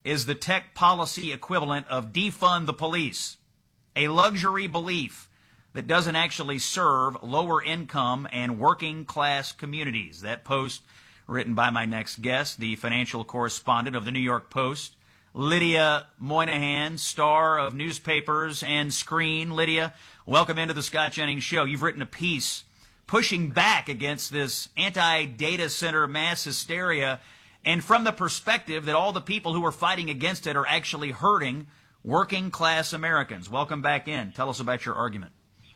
is the tech policy equivalent of defund the police, a luxury belief that doesn't actually serve lower income and working class communities. That post written by my next guest, the financial correspondent of the New York Post, Lydia Moynihan, star of newspapers and screen. Lydia, welcome into the Scott Jennings Show. You've written a piece pushing back against this anti-data center mass hysteria, and from the perspective that all the people who are fighting against it are actually hurting working class Americans. Welcome back in. Tell us about your argument.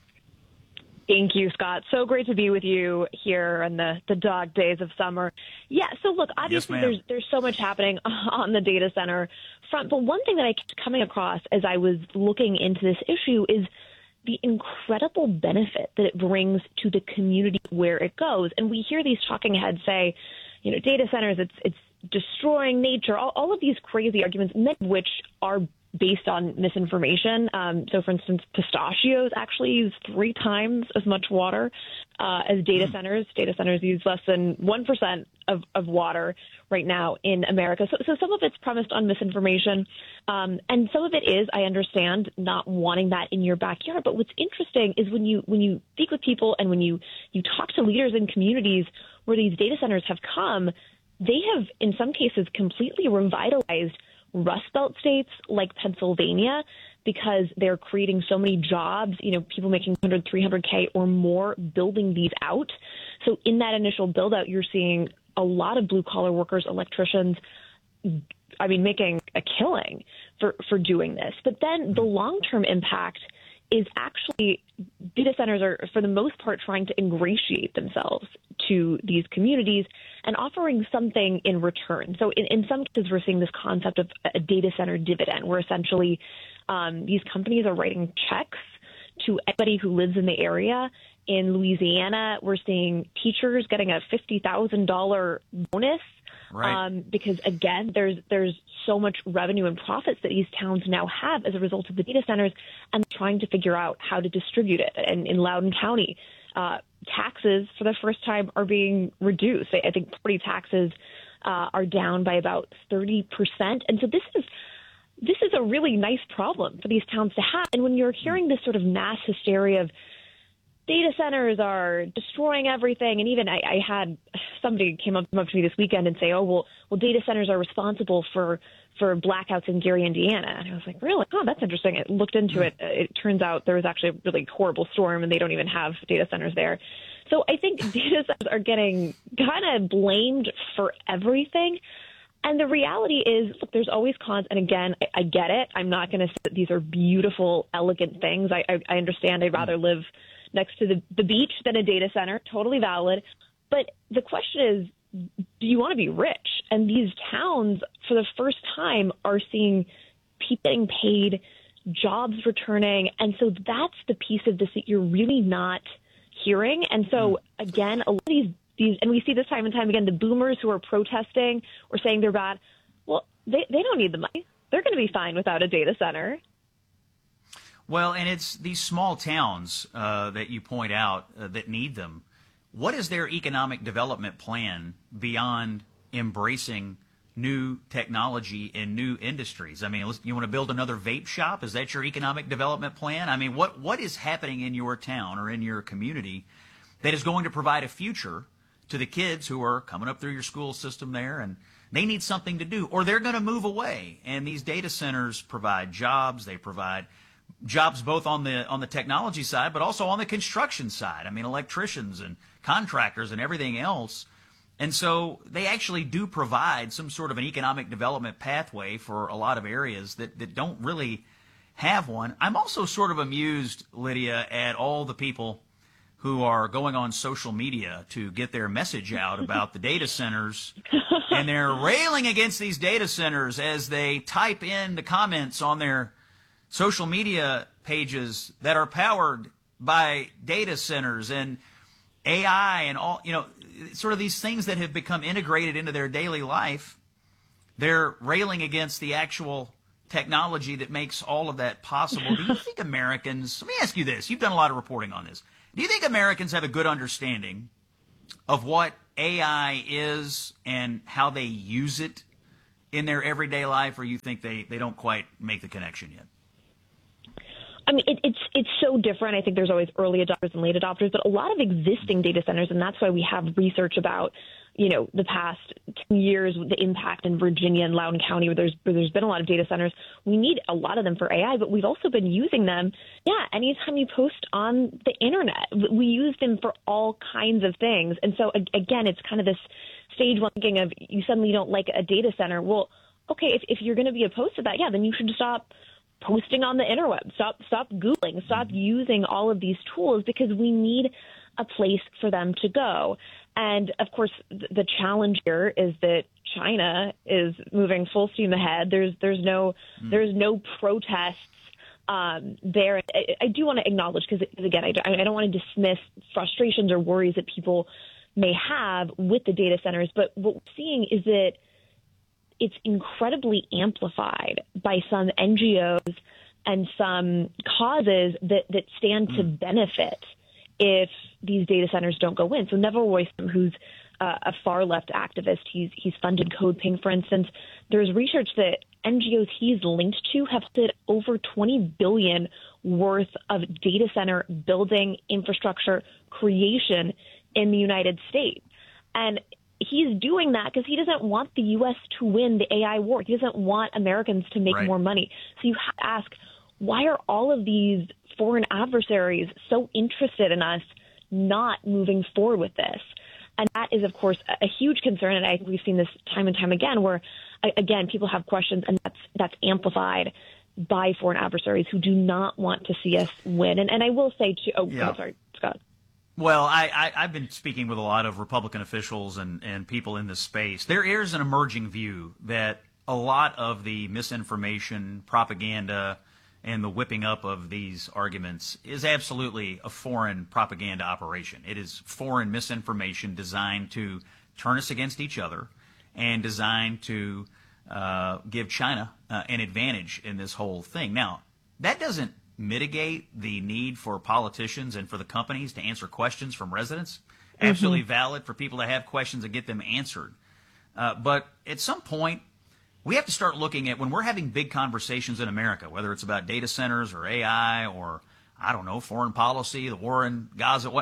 Thank you, Scott. So great to be with you here in the dog days of summer. Yeah, so look, obviously there's so much happening on the data center front, but one thing that I kept coming across as I was looking into this issue is the incredible benefit that it brings to the community where it goes. And we hear these talking heads say, you know, data centers, it's destroying nature, all of these crazy arguments, many of which are based on misinformation. So, for instance, pistachios actually use 3 times as much water as data centers. Data centers use less than 1% of water right now in America. So some of it's premised on misinformation, and some of it is, I understand, not wanting that in your backyard. But what's interesting is when you speak with people and when you talk to leaders in communities where these data centers have come, they have, in some cases, completely revitalized Rust Belt states like Pennsylvania because they're creating so many jobs, you know, people making 100, 300K or more building these out. So in that initial build out, you're seeing a lot of blue collar workers, electricians, I mean, making a killing for doing this. But then the long term impact is actually data centers are, for the most part, trying to ingratiate themselves to these communities and offering something in return. So in some cases, we're seeing this concept of a data center dividend, where essentially these companies are writing checks to anybody who lives in the area. In Louisiana, we're seeing teachers getting a $50,000 bonus. Right. Because, again, there's so much revenue and profits that these towns now have as a result of the data centers, and trying to figure out how to distribute it. And in Loudoun County, taxes for the first time are being reduced. I think property taxes are down by about 30%. And so this is a really nice problem for these towns to have. And when you're hearing this sort of mass hysteria of data centers are destroying everything. And even I had somebody came up to me this weekend and say, oh, well, data centers are responsible for blackouts in Gary, Indiana. And I was like, really? Oh, that's interesting. I looked into it. It turns out there was actually a really horrible storm and they don't even have data centers there. So I think data centers are getting kind of blamed for everything. And the reality is, look, there's always cons. And again, I get it. I'm not going to say that these are beautiful, elegant things. I understand I'd rather live next to the beach than a data center. Totally valid. But the question is, do you want to be rich? And these towns, for the first time, are seeing people getting paid, jobs returning. And so that's the piece of this that you're really not hearing. And so, again, a lot of these, and we see this time and time again, the boomers who are protesting or saying they're bad, well, they don't need the money. They're going to be fine without a data center. Well, and it's these small towns that you point out that need them. What is their economic development plan beyond embracing new technology in new industries? I mean, you want to build another vape shop? Is that your economic development plan? I mean, what is happening in your town or in your community that is going to provide a future to the kids who are coming up through your school system there, and they need something to do, or they're going to move away? And these data centers provide jobs. They provide jobs both on the technology side, but also on the construction side. I mean, electricians and contractors and everything else. And so they actually do provide some sort of an economic development pathway for a lot of areas that don't really have one. I'm also sort of amused, Lydia, at all the people who are going on social media to get their message out about the data centers, and they're railing against these data centers as they type in the comments on their social media pages that are powered by data centers and AI and all, you know, sort of these things that have become integrated into their daily life. They're railing against the actual technology that makes all of that possible. Do you think Americans, let me ask you this, you've done a lot of reporting on this. Do you think Americans have a good understanding of what AI is and how they use it in their everyday life, or you think they don't quite make the connection yet? I mean, it's so different. I think there's always early adopters and late adopters, but a lot of existing data centers, and that's why we have research about, the past 10 years, the impact in Virginia and Loudoun County, where there's been a lot of data centers. We need a lot of them for AI, but we've also been using them. Yeah, anytime you post on the internet, we use them for all kinds of things. And so, again, it's kind of this stage one thinking of you suddenly don't like a data center. Well, okay, if you're going to be opposed to that, yeah, then you should stop posting on the interweb, stop Googling, stop using all of these tools, because we need a place for them to go. And of course, the challenge here is that China is moving full steam ahead. There's no protests there. I do want to acknowledge, because again, I don't want to dismiss frustrations or worries that people may have with the data centers, but what we're seeing is that it's incredibly amplified by some NGOs and some causes that stand to benefit if these data centers don't go in. So Neville Royston, who's a far left activist, he's funded Code Pink, for instance. There's research that NGOs he's linked to have did over $20 billion worth of data center building infrastructure creation in the United States. And he's doing that because he doesn't want the U.S. to win the AI war. He doesn't want Americans to make more money. So you have to ask, why are all of these foreign adversaries so interested in us not moving forward with this? And that is, of course, a huge concern. And I think we've seen this time and time again, where, again, people have questions, and that's amplified by foreign adversaries who do not want to see us win. And I will say, too, sorry, Scott. Well, I've been speaking with a lot of Republican officials and people in this space. There is an emerging view that a lot of the misinformation, propaganda, and the whipping up of these arguments is absolutely a foreign propaganda operation. It is foreign misinformation designed to turn us against each other and designed to give China an advantage in this whole thing. Now, that doesn't mitigate the need for politicians and for the companies to answer questions from residents. Absolutely valid for people to have questions and get them answered. But at some point, we have to start looking at, when we're having big conversations in America, whether it's about data centers or AI or, I don't know, foreign policy, the war in Gaza,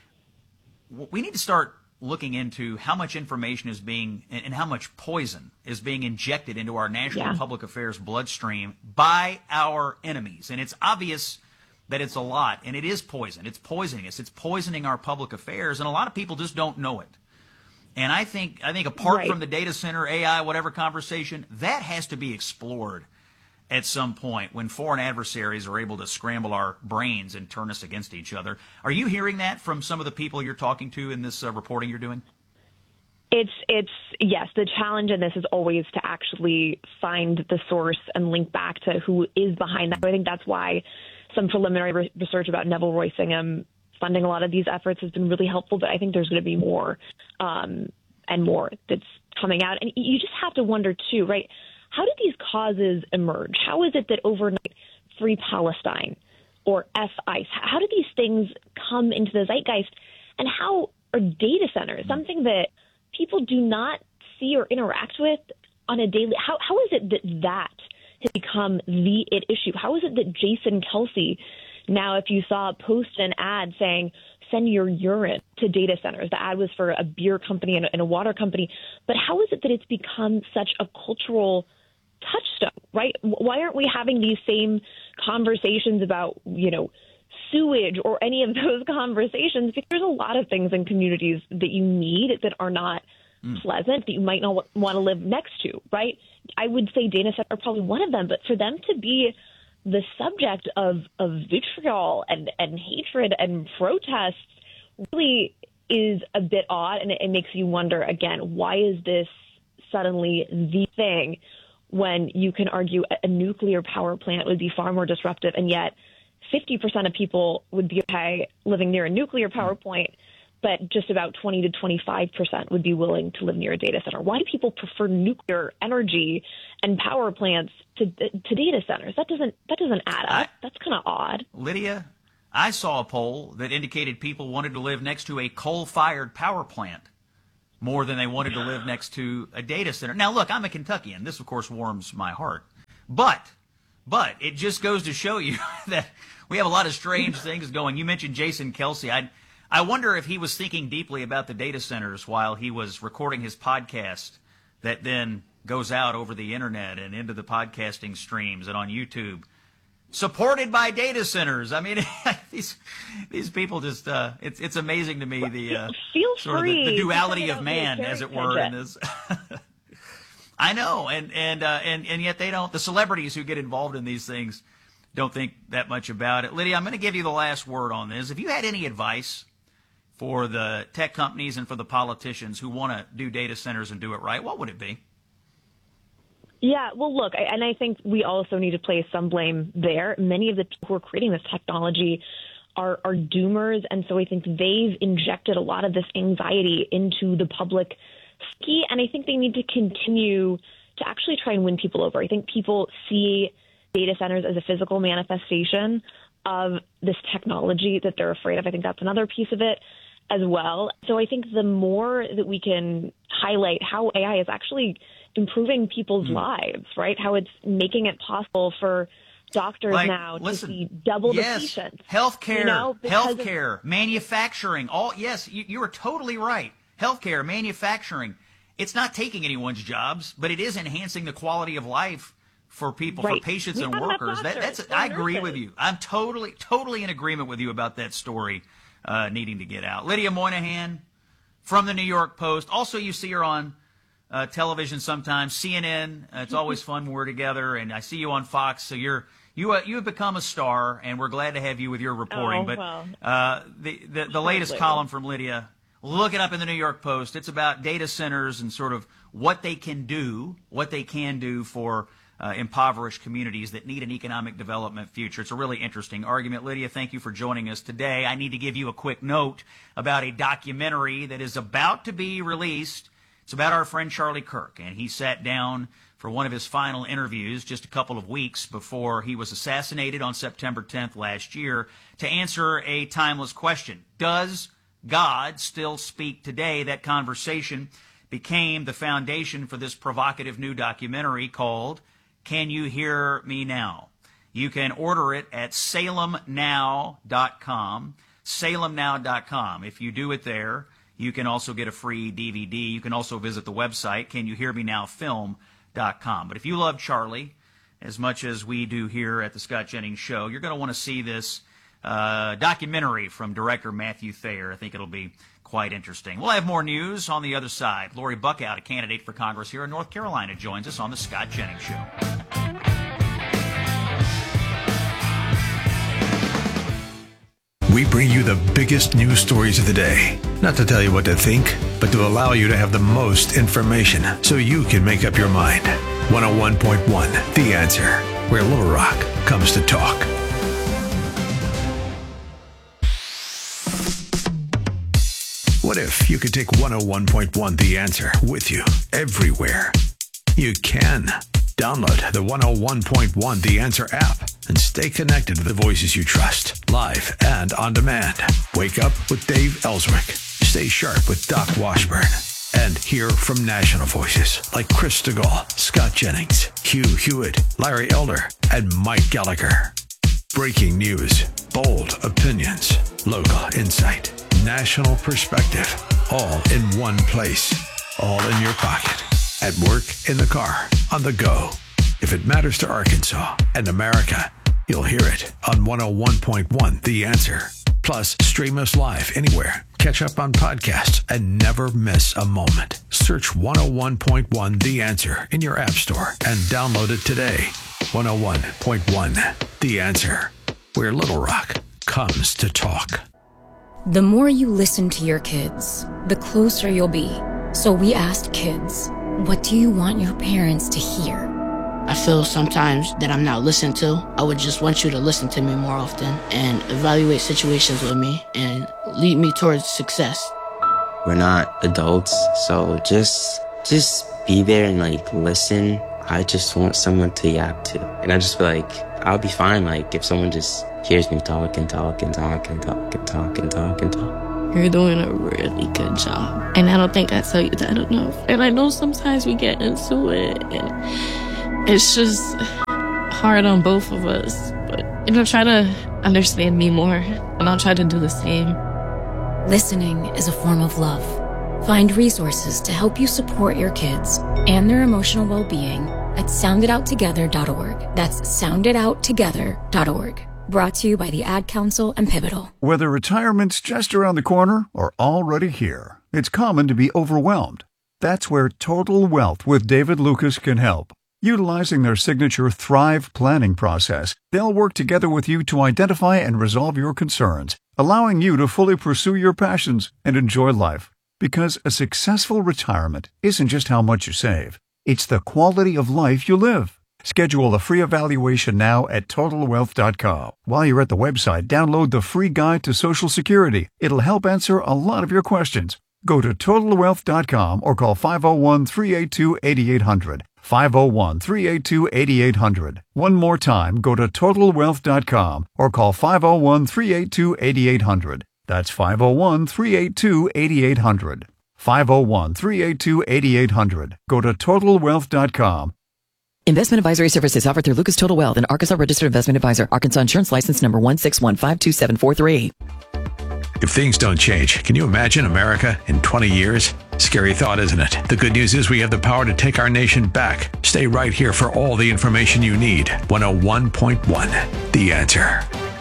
we need to start looking into how much information is being, and how much poison is being injected into our national public affairs bloodstream by our enemies. And it's obvious that it's a lot, and it is poison. It's poisoning us. It's poisoning our public affairs, and a lot of people just don't know it. And I think apart from the data center, AI, whatever conversation, that has to be explored at some point when foreign adversaries are able to scramble our brains and turn us against each other. Are you hearing that from some of the people you're talking to in this reporting you're doing? It's yes. The challenge in this is always to actually find the source and link back to who is behind that. I think that's why some preliminary research about Neville Royston funding a lot of these efforts has been really helpful, but I think there's going to be more and more that's coming out. And you just have to wonder, too, right? How did these causes emerge? How is it that overnight Free Palestine or F-ICE, how did these things come into the zeitgeist? And how are data centers, something that people do not see or interact with on a daily, how is it that has become the issue? How is it that Jason Kelsey, now if you saw post an ad saying, send your urine to data centers. The ad was for a beer company and a water company. But how is it that it's become such a cultural touchstone, right? Why aren't we having these same conversations about, sewage or any of those conversations? Because there's a lot of things in communities that you need that are not pleasant, that you might not want to live next to, right? I would say data centers are probably one of them, but for them to be the subject of vitriol and hatred and protests really is a bit odd, and it makes you wonder, again, why is this suddenly the thing when you can argue a nuclear power plant would be far more disruptive, and yet 50% of people would be okay living near a nuclear power plant, but just about 20 to 25% would be willing to live near a data center. Why do people prefer nuclear energy and power plants to data centers? That doesn't add up. That's kind of odd. Lydia, I saw a poll that indicated people wanted to live next to a coal-fired power plant. more than they wanted to live next to a data center. Now, look, I'm a Kentuckian. This, of course, warms my heart. But it just goes to show you that we have a lot of strange things going. You mentioned Jason Kelce. I wonder if he was thinking deeply about the data centers while he was recording his podcast that then goes out over the internet and into the podcasting streams and on YouTube, supported by data centers. I mean, these people just it's amazing to me the sort of the duality of man, as it were, in this. I know, and yet they don't. The celebrities who get involved in these things don't think that much about it. Lydia, I'm going to give you the last word on this. If you had any advice for the tech companies and for the politicians who want to do data centers and do it right, what would it be? Yeah, well, look, and I think we also need to place some blame there. Many of the people who are creating this technology are doomers, and so I think they've injected a lot of this anxiety into the public psyche, and I think they need to continue to actually try and win people over. I think people see data centers as a physical manifestation of this technology that they're afraid of. I think that's another piece of it as well. So I think the more that we can highlight how AI is actually improving people's lives, right? How it's making it possible for doctors now to see double the patients. Healthcare, manufacturing, you are totally right. Healthcare, manufacturing, it's not taking anyone's jobs, but it is enhancing the quality of life for people, for patients and workers. I agree with you. I'm totally in agreement with you about that story needing to get out. Lydia Moynihan from the New York Post. Also, you see her on television sometimes, CNN. It's always fun when we're together, and I see you on Fox. So you have become a star, and we're glad to have you with your reporting. The latest column from Lydia, look it up in the New York Post. It's about data centers and sort of what they can do for impoverished communities that need an economic development future. It's a really interesting argument. Lydia, thank you for joining us today. I need to give you a quick note about a documentary that is about to be released. It's about our friend Charlie Kirk, and he sat down for one of his final interviews just a couple of weeks before he was assassinated on September 10th last year to answer a timeless question. Does God still speak today? That conversation became the foundation for this provocative new documentary called Can You Hear Me Now? You can order it at salemnow.com, salemnow.com. If you do it there, you can also get a free DVD. You can also visit the website, canyouhearmenowfilm.com. But if you love Charlie as much as we do here at the Scott Jennings Show, you're going to want to see this documentary from director Matthew Thayer. I think it'll be quite interesting. We'll have more news on the other side. Lori Buckout, a candidate for Congress here in North Carolina, joins us on the Scott Jennings Show. We bring you the biggest news stories of the day. Not to tell you what to think, but to allow you to have the most information so you can make up your mind. 101.1 The Answer, where Little Rock comes to talk. What if you could take 101.1 The Answer with you everywhere? You can. Download the 101.1 The Answer app and stay connected to the voices you trust, live and on demand. Wake up with Dave Ellswick. Stay sharp with Doc Washburn. And hear from national voices like Chris Stigall, Scott Jennings, Hugh Hewitt, Larry Elder, and Mike Gallagher. Breaking news, bold opinions, local insight, national perspective, all in one place, all in your pocket. At work, in the car, on the go. If it matters to Arkansas and America, you'll hear it on 101.1 The Answer. Plus, stream us live anywhere. Catch up on podcasts and never miss a moment. Search 101.1 The Answer in your app store and download it today. 101.1 The Answer, where Little Rock comes to talk. The more you listen to your kids, the closer you'll be. So we asked kids, what do you want your parents to hear? I feel sometimes that I'm not listened to. I would just want you to listen to me more often and evaluate situations with me and lead me towards success. We're not adults, so just be there and listen. I just want someone to yap to. And I just feel like I'll be fine if someone just hears me talk and talk and talk and talk and talk and talk and talk. You're doing a really good job. And I don't think I tell you that enough. And I know sometimes we get into it, and it's just hard on both of us. But, try to understand me more, and I'll try to do the same. Listening is a form of love. Find resources to help you support your kids and their emotional well-being at sounditouttogether.org. That's sounditouttogether.org. Brought to you by the Ad Council and Pivotal. Whether retirement's just around the corner or already here, it's common to be overwhelmed. That's where Total Wealth with David Lucas can help. Utilizing their signature Thrive planning process, they'll work together with you to identify and resolve your concerns, allowing you to fully pursue your passions and enjoy life. Because a successful retirement isn't just how much you save, it's the quality of life you live. Schedule a free evaluation now at TotalWealth.com. While you're at the website, download the free guide to Social Security. It'll help answer a lot of your questions. Go to TotalWealth.com or call 501-382-8800. 501-382-8800. One more time, go to TotalWealth.com or call 501-382-8800. That's 501-382-8800. 501-382-8800. Go to TotalWealth.com. Investment advisory services offered through Lucas Total Wealth, an Arkansas Registered Investment Advisor. Arkansas Insurance License Number 161527443. If things don't change, can you imagine America in 20 years? Scary thought, isn't it? The good news is we have the power to take our nation back. Stay right here for all the information you need. 101.1, The Answer.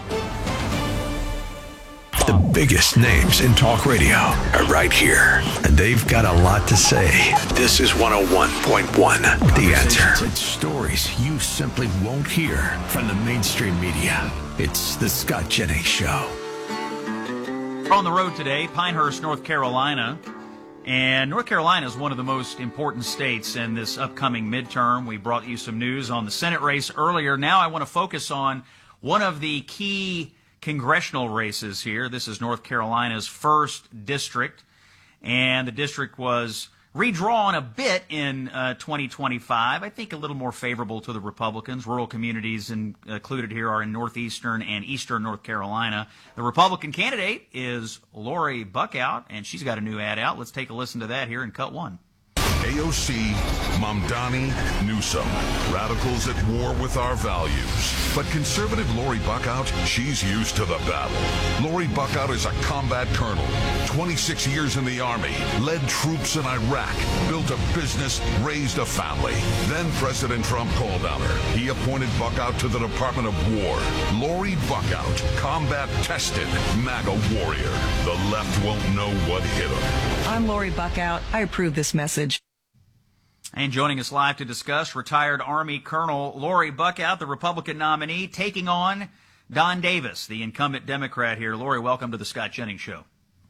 The biggest names in talk radio are right here, and they've got a lot to say. This is 101.1, The Answer. It's stories you simply won't hear from the mainstream media. It's the Scott Jennings Show. We're on the road today, Pinehurst, North Carolina. And North Carolina is one of the most important states in this upcoming midterm. We brought you some news on the Senate race earlier. Now I want to focus on one of the key congressional races here. This is North Carolina's 1st district, and the district was redrawn a bit in 2025. I think a little more favorable to the Republicans. Rural communities included here are in northeastern and eastern North Carolina. The Republican candidate is Lori Buckout, and she's got a new ad out. Let's take a listen to that here in Cut 1. AOC, Mamdani, Newsom. Radicals at war with our values. But conservative Lori Buckout, she's used to the battle. Lori Buckout is a combat colonel, 26 years in the Army, led troops in Iraq, built a business, raised a family. Then President Trump called on her. He appointed Buckout to the Department of War. Lori Buckout, combat-tested MAGA warrior. The left won't know what hit her. I'm Lori Buckout. I approve this message. And joining us live to discuss, retired Army Colonel Lori Buckout, the Republican nominee, taking on Don Davis, the incumbent Democrat here. Lori, welcome to the Scott Jennings Show.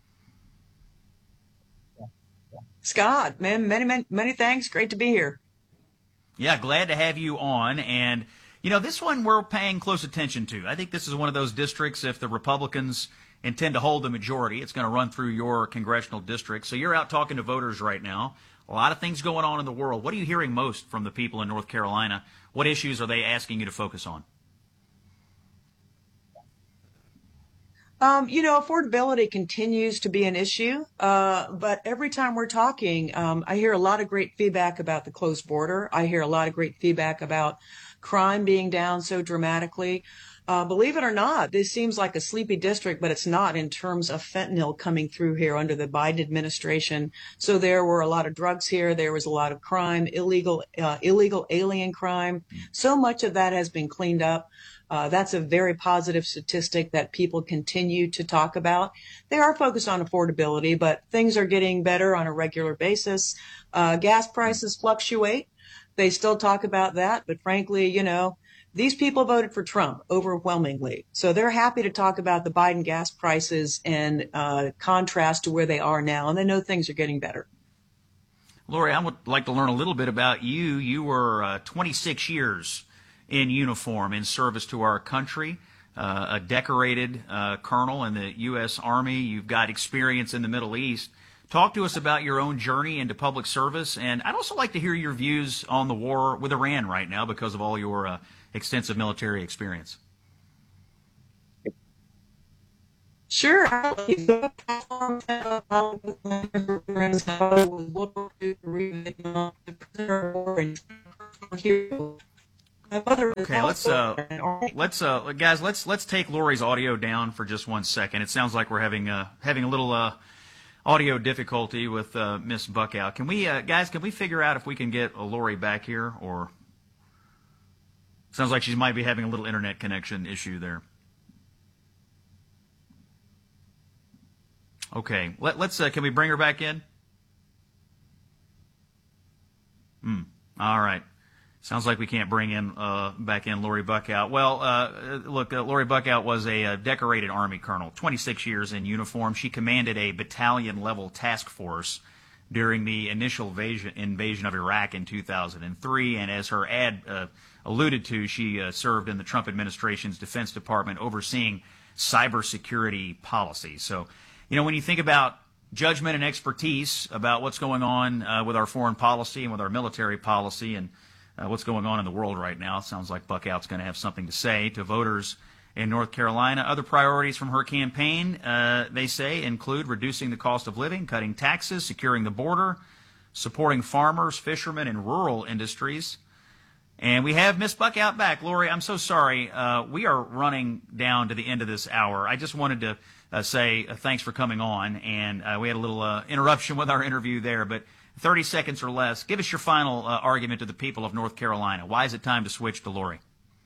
Scott, man, many thanks. Great to be here. Yeah, glad to have you on. And, this one we're paying close attention to. I think this is one of those districts, if the Republicans intend to hold the majority, it's going to run through your congressional district. So you're out talking to voters right now. A lot of things going on in the world. What are you hearing most from the people in North Carolina? What issues are they asking you to focus on? Affordability continues to be an issue, but every time we're talking, I hear a lot of great feedback about the closed border. I hear a lot of great feedback about crime being down so dramatically. Believe it or not, this seems like a sleepy district, but it's not in terms of fentanyl coming through here under the Biden administration. So there were a lot of drugs here. There was a lot of crime, illegal alien crime. So much of that has been cleaned up. That's a very positive statistic that people continue to talk about. They are focused on affordability, but things are getting better on a regular basis. Gas prices fluctuate. They still talk about that, but frankly, these people voted for Trump overwhelmingly. So they're happy to talk about the Biden gas prices in contrast to where they are now, and they know things are getting better. Lori, I would like to learn a little bit about you. You were 26 years in uniform in service to our country, a decorated colonel in the U.S. Army. You've got experience in the Middle East. Talk to us about your own journey into public service, and I'd also like to hear your views on the war with Iran right now because of all your extensive military experience. Sure. Okay, let's take Lori's audio down for just 1 second. It sounds like we're having a little audio difficulty with Miss Buckout. Can we figure out if we can get Lori back here, or sounds like she might be having a little internet connection issue there. Okay, let's can we bring her back in? All right. Sounds like we can't bring back in Lori Buckout. Well, look, Lori Buckout was a decorated Army colonel, 26 years in uniform. She commanded a battalion-level task force during the initial invasion of Iraq in 2003, and as her ad alluded to, she served in the Trump administration's Defense Department overseeing cybersecurity policy. So, you know, when you think about judgment and expertise about what's going on with our foreign policy and with our military policy and what's going on in the world right now, it sounds like Buckout's going to have something to say to voters in North Carolina. Other priorities from her campaign, they say, include reducing the cost of living, cutting taxes, securing the border, supporting farmers, fishermen, and rural industries. And we have Miss Buckout back. Lori, I'm so sorry. We are running down to the end of this hour. I just wanted to say thanks for coming on, and we had a little interruption with our interview there, but 30 seconds or less. Give us your final argument to the people of North Carolina. Why is it time to switch to Lori?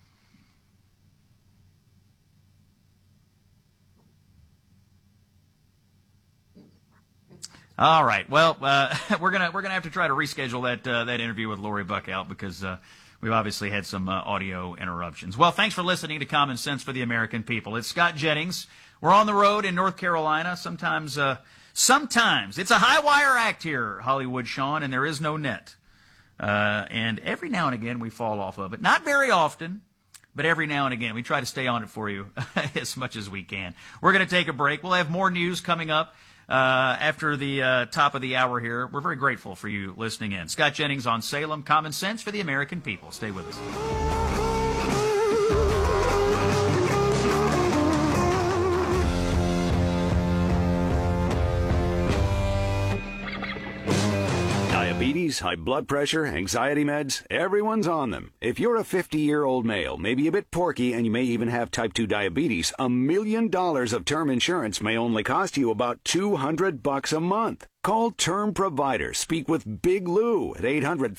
All right. Well, we're gonna have to try to reschedule that interview with Lori Buckout because we've obviously had some audio interruptions. Well, thanks for listening to Common Sense for the American People. It's Scott Jennings. We're on the road in North Carolina. Sometimes it's a high wire act here, Hollywood Sean, and there is no net. And every now and again we fall off of it. Not very often, but every now and again we try to stay on it for you as much as we can. We're going to take a break. We'll have more news coming up after the top of the hour here. We're very grateful for you listening in. Scott Jennings on Salem, Common Sense for the American People. Stay with us. Diabetes, high blood pressure, anxiety meds, everyone's on them. If you're a 50-year-old male, maybe a bit porky, and you may even have type 2 diabetes, $1 million of term insurance may only cost you about $200 a month. Call Term Provider. Speak with Big Lou at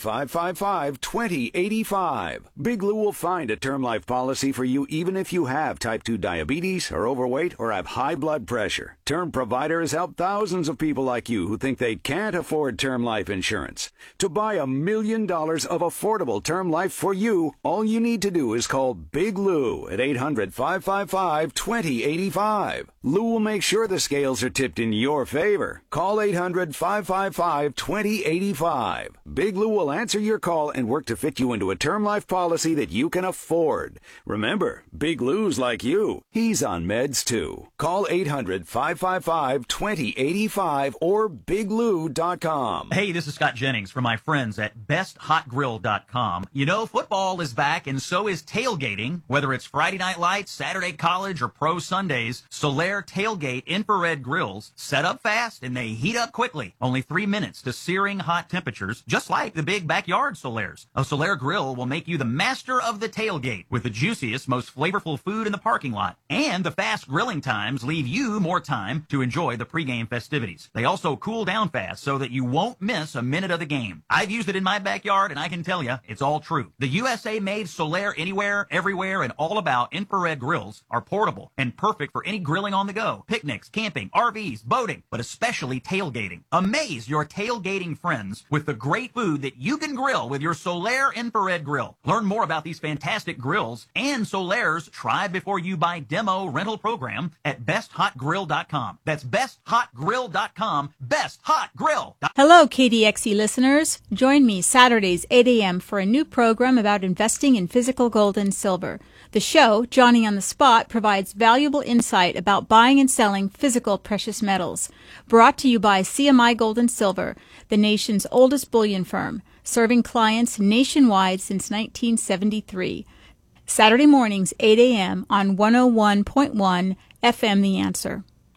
800-555-2085. Big Lou will find a term life policy for you even if you have type 2 diabetes, are overweight, or have high blood pressure. Term Provider has helped thousands of people like you who think they can't afford term life insurance. To buy $1 million of affordable term life for you, all you need to do is call Big Lou at 800-555-2085. Lou will make sure the scales are tipped in your favor. Call 800-555-2085. Big Lou will answer your call and work to fit you into a term life policy that you can afford. Remember, Big Lou's like you. He's on meds too. Call 800-555-2085 or biglou.com. Hey, this is Scott Jennings from my friends at besthotgrill.com. You know, football is back and so is tailgating. Whether it's Friday Night Lights, Saturday College, or Pro Sundays, Solaire Tailgate infrared grills set up fast and they heat up quickly. Only 3 minutes to searing hot temperatures, just like the big backyard Solaires. A Solaire grill will make you the master of the tailgate with the juiciest, most flavorful food in the parking lot. And the fast grilling times leave you more time to enjoy the pregame festivities. They also cool down fast so that you won't miss a minute of the game. I've used it in my backyard and I can tell you, it's all true. The USA-made Solaire Anywhere, Everywhere, and All About infrared grills are portable and perfect for any grilling on the go, picnics, camping, RVs, boating, but especially tailgating. Amaze your tailgating friends with the great food that you can grill with your Solaire infrared grill. Learn more about these fantastic grills and Solaire's try before you buy demo rental program at besthotgrill.com. That's besthotgrill.com. Best Hot Grill. Hello, KDXE listeners. Join me Saturdays 8 a.m. for a new program about investing in physical gold and silver. The show, Johnny on the Spot, provides valuable insight about buying and selling physical precious metals. Brought to you by CMI Gold and Silver, the nation's oldest bullion firm, serving clients nationwide since 1973. Saturday mornings, 8 a.m. on 101.1 FM The Answer.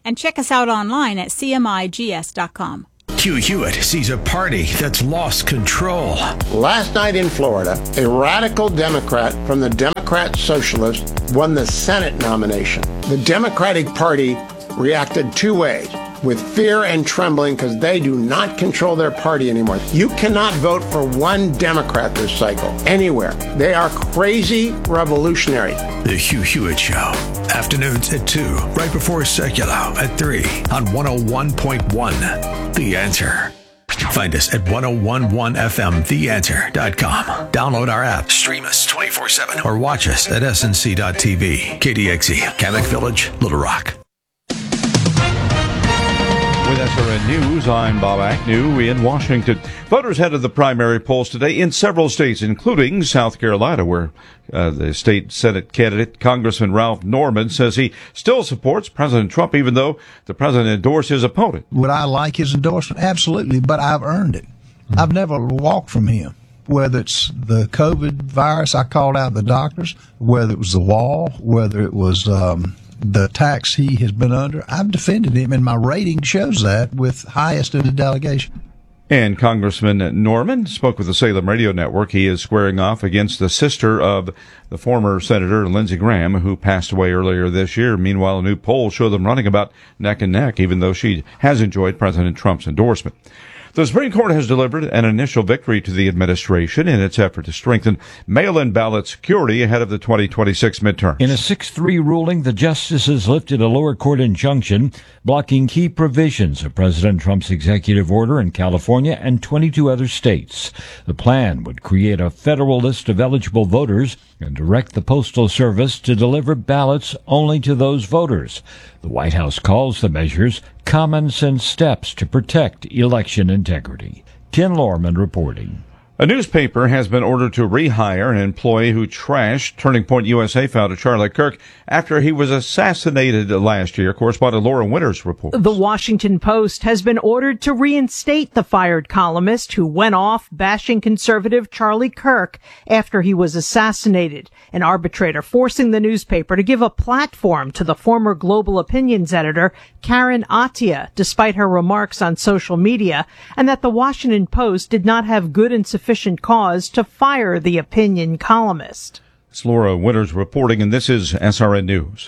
And check us out online at cmigs.com. Hugh Hewitt sees a party that's lost control. Last night in Florida, a radical Democrat from the Democrat Socialist won the Senate nomination. The Democratic Party reacted two ways, with fear and trembling because they do not control their party anymore. You cannot vote for one Democrat this cycle, anywhere. They are crazy revolutionary. The Hugh Hewitt Show. Afternoons at 2, right before Secular at 3 on 101.1. The Answer. Find us at 1011fmtheanswer.com. Download our app, stream us 24/7, or watch us at snc.tv. KDXE, Kamak Village, Little Rock. With SRN News, I'm Bob Agnew in Washington. Voters headed the primary polls today in several states, including South Carolina, where the state Senate candidate, Congressman Ralph Norman, says he still supports President Trump, even though the president endorsed his opponent. Would I like his endorsement? Absolutely, but I've earned it. I've never walked from him. Whether it's the COVID virus, I called out the doctors, whether it was the wall, whether it was the tax he has been under, I've defended him, and my rating shows that with highest in the delegation. And Congressman Norman spoke with the Salem Radio Network. He is squaring off against the sister of the former Senator Lindsey Graham, who passed away earlier this year. Meanwhile, a new poll showed them running about neck and neck, even though she has enjoyed President Trump's endorsement. The Supreme Court has delivered an initial victory to the administration in its effort to strengthen mail-in ballot security ahead of the 2026 midterms. In a 6-3 ruling, the justices lifted a lower court injunction blocking key provisions of President Trump's executive order in California and 22 other states. The plan would create a federal list of eligible voters and direct the Postal Service to deliver ballots only to those voters. The White House calls the measures common sense steps to protect election integrity. Ken Lorman reporting. A newspaper has been ordered to rehire an employee who trashed Turning Point USA founder Charlie Kirk after he was assassinated last year. Correspondent Laura Winters reports. The Washington Post has been ordered to reinstate the fired columnist who went off bashing conservative Charlie Kirk after he was assassinated. An arbitrator forcing the newspaper to give a platform to the former Global Opinions editor Karen Attiah, despite her remarks on social media, and that the Washington Post did not have good and sufficient cause to fire the opinion columnist. It's Laura Winters reporting, and this is SRN News.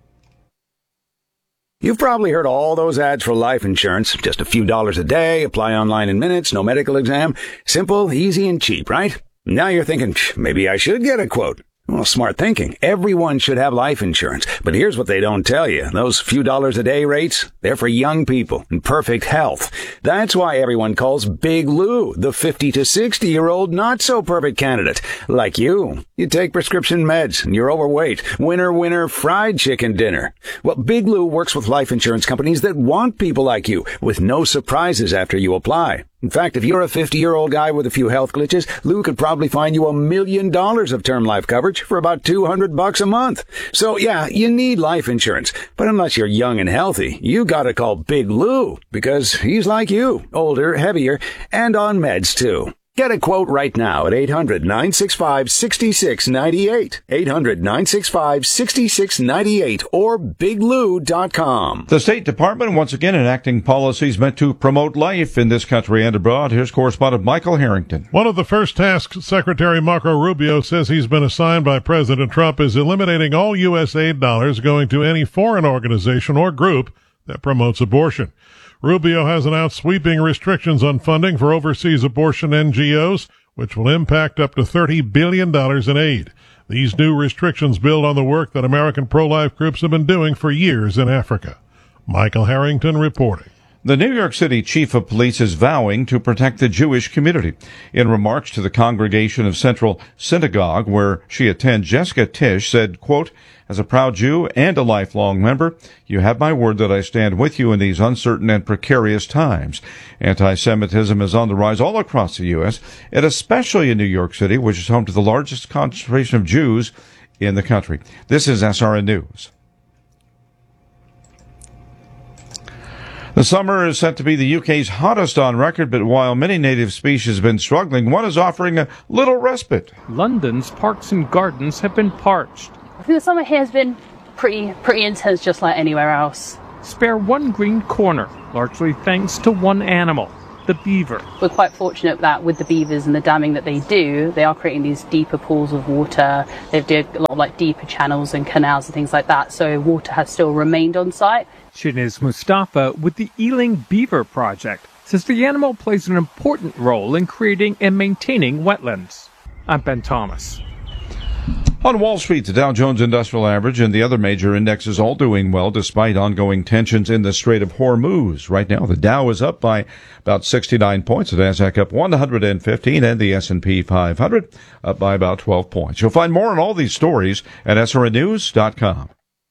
You've probably heard all those ads for life insurance. Just a few dollars a day, apply online in minutes, no medical exam. Simple, easy, and cheap, right? Now you're thinking, maybe I should get a quote. Well, smart thinking. Everyone should have life insurance. But here's what they don't tell you. Those few dollars a day rates, they're for young people in perfect health. That's why everyone calls Big Lou the 50 to 60-year-old not-so-perfect candidate. Like you. You take prescription meds and you're overweight. Winner, fried chicken dinner. Well, Big Lou works with life insurance companies that want people like you with no surprises after you apply. In fact, if you're a 50-year-old guy with a few health glitches, Lou could probably find you $1 million of term life coverage for about $200 a month. So yeah, you need life insurance. But unless you're young and healthy, you gotta call Big Lou because he's like you, older, heavier, and on meds too. Get a quote right now at 800-965-6698. 800-965-6698 or biglou.com. The State Department once again enacting policies meant to promote life in this country and abroad. Here's correspondent Michael Harrington. One of the first tasks Secretary Marco Rubio says he's been assigned by President Trump is eliminating all U.S. aid dollars going to any foreign organization or group that promotes abortion. Rubio has announced sweeping restrictions on funding for overseas abortion NGOs, which will impact up to $30 billion in aid. These new restrictions build on the work that American pro-life groups have been doing for years in Africa. Michael Harrington reporting. The New York City chief of police is vowing to protect the Jewish community. In remarks to the congregation of Central Synagogue, where she attends, Jessica Tisch said, quote, "As a proud Jew and a lifelong member, you have my word that I stand with you in these uncertain and precarious times. Anti-Semitism is on the rise all across the U.S., and especially in New York City, which is home to the largest concentration of Jews in the country." This is SRN News. The summer is set to be the UK's hottest on record, but while many native species have been struggling, one is offering a little respite. London's parks and gardens have been parched. I think the summer here has been pretty intense, just like anywhere else. spare one green corner, largely thanks to one animal, the beaver. We're quite fortunate that with the beavers and the damming that they do, they are creating these deeper pools of water. They've did a lot of deeper channels and canals and things like that, so water has still remained on site. Shinez Mustafa with the Ealing Beaver Project says the animal plays an important role in creating and maintaining wetlands. I'm Ben Thomas. On Wall Street, the Dow Jones Industrial Average and the other major indexes all doing well despite ongoing tensions in the Strait of Hormuz. Right now, the Dow is up by about 69 points, the Nasdaq up 115, and the S&P 500 up by about 12 points. You'll find more on all these stories at srnnews.com.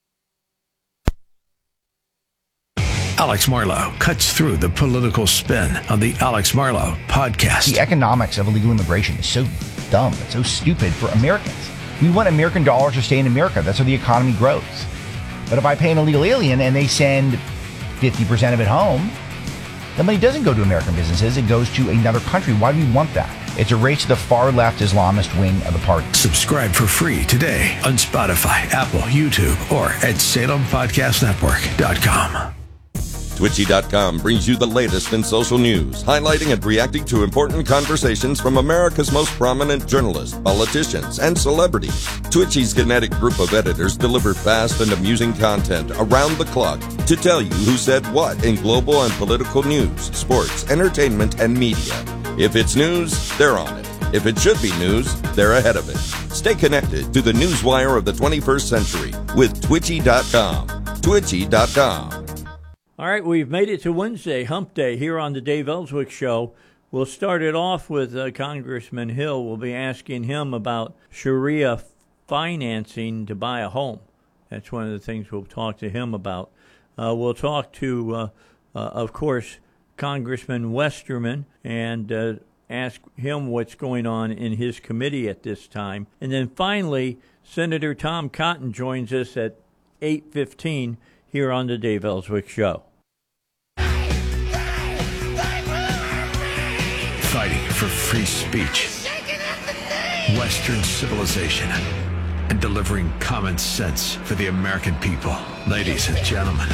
Alex Marlow cuts through the political spin on the Alex Marlow podcast. The economics of illegal immigration is so dumb. It's so stupid for Americans. We want American dollars to stay in America. That's how the economy grows. But if I pay an illegal alien and they send 50% of it home, the money doesn't go to American businesses. It goes to another country. Why do we want that? It's a race to the far left Islamist wing of the party. Subscribe for free today on Spotify, Apple, YouTube, or at SalemPodcastNetwork.com. Twitchy.com brings you the latest in social news, highlighting and reacting to important conversations from America's most prominent journalists, politicians, and celebrities. Twitchy's kinetic group of editors deliver fast and amusing content around the clock to tell you who said what in global and political news, sports, entertainment, and media. If it's news, they're on it. If it should be news, they're ahead of it. Stay connected to the newswire of the 21st century with Twitchy.com. Twitchy.com. All right, we've made it to Wednesday, Hump Day, here on the Dave Ellswick Show. We'll start it off with Congressman Hill. We'll be asking him about Sharia financing to buy a home. That's one of the things we'll talk to him about. We'll talk to, of course, Congressman Westerman and ask him what's going on in his committee at this time. And then finally, Senator Tom Cotton joins us at 8:15 here on the Dave Ellswick Show. Fighting for free speech, Western civilization, and delivering common sense for the American people. Ladies and gentlemen,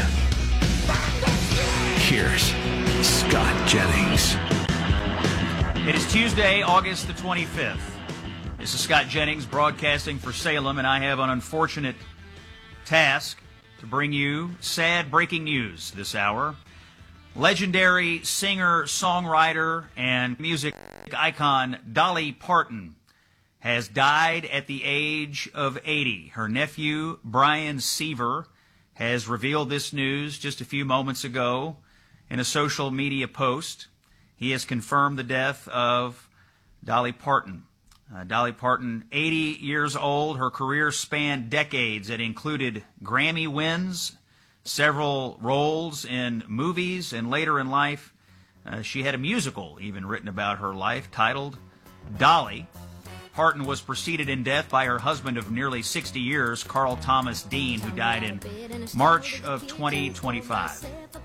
here's Scott Jennings. It is Tuesday, August the 25th. This is Scott Jennings broadcasting for Salem, and I have an unfortunate task to bring you sad breaking news this hour. Legendary singer, songwriter, and music icon Dolly Parton has died at the age of 80. Her nephew, Brian Seaver, has revealed this news just a few moments ago in a social media post. He has confirmed the death of Dolly Parton. Dolly Parton, 80 years old. Her career spanned decades. It included Grammy wins, several roles in movies, and later in life, she had a musical even written about her life titled Dolly. Parton was preceded in death by her husband of nearly 60 years, Carl Thomas Dean, who died in March of 2025.